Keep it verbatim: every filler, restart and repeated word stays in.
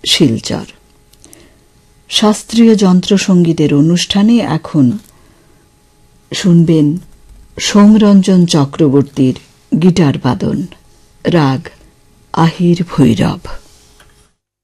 শিলচর। শাস্ত্রীয় যন্ত্রসঙ্গীতের অনুষ্ঠানে এখন শুনবেন সোমরঞ্জন চক্রবর্তীর গিটার বাদন, রাগ আহির ভৈরব।